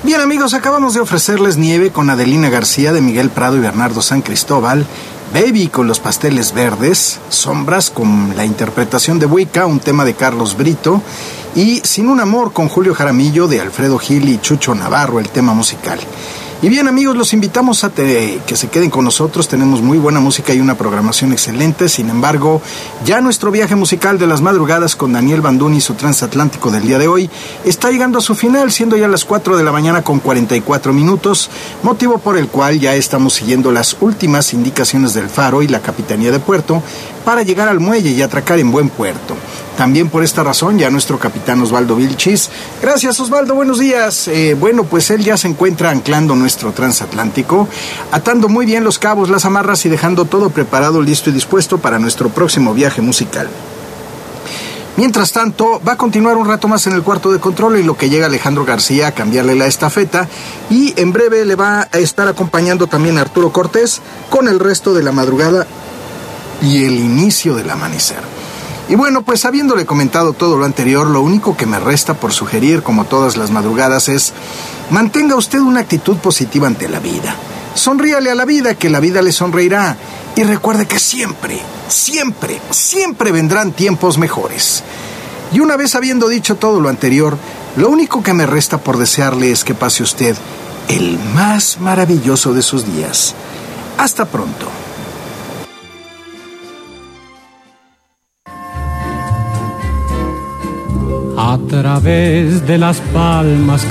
Bien amigos, acabamos de ofrecerles Nieve con Adelina García de Miguel Prado y Bernardo San Cristóbal, Baby con Los Pasteles Verdes, Sombras con la interpretación de Wicca, un tema de Carlos Brito, y Sin un Amor con Julio Jaramillo de Alfredo Gil y Chucho Navarro, el tema musical. Y bien amigos, los invitamos a que se queden con nosotros. Tenemos muy buena música y una programación excelente. Sin embargo, ya nuestro viaje musical de las madrugadas con Daniel Banduni y su transatlántico del día de hoy está llegando a su final, siendo ya las 4 de la mañana con 44 minutos, motivo por el cual ya estamos siguiendo las últimas indicaciones del Faro y la Capitanía de Puerto para llegar al muelle y atracar en buen puerto. También por esta razón ya nuestro capitán Osvaldo Vilchis. Gracias Osvaldo, buenos días. Bueno, pues él ya se encuentra anclando nuestro transatlántico, atando muy bien los cabos, las amarras y dejando todo preparado, listo y dispuesto para nuestro próximo viaje musical. Mientras tanto, va a continuar un rato más en el cuarto de control, en lo que llega Alejandro García a cambiarle la estafeta, y en breve le va a estar acompañando también Arturo Cortés con el resto de la madrugada y el inicio del amanecer. Y bueno, pues habiéndole comentado todo lo anterior, lo único que me resta por sugerir, como todas las madrugadas, es: mantenga usted una actitud positiva ante la vida. Sonríale a la vida, que la vida le sonreirá. Y recuerde que siempre, siempre, siempre vendrán tiempos mejores. Y una vez habiendo dicho todo lo anterior, lo único que me resta por desearle es que pase usted el más maravilloso de sus días. Hasta pronto. A través de las palmas